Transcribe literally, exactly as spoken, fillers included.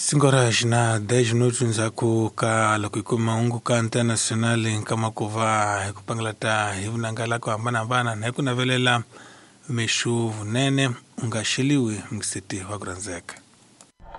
Singora na dez minutos nzaku ka lokikuma ungu ka internationali kama kuva kupanglata hivunangala kwa ambana ambana na kuna velela meshu nene ungashiliwi msiti wa Granzeka.